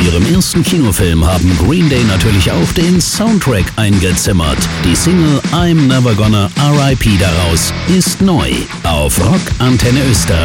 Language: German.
ihrem ersten Kinofilm haben Green Day natürlich auch den Soundtrack eingezimmert. Die Single I'm Never Gonna R.I.P. daraus ist neu auf Rock Antenne Österreich.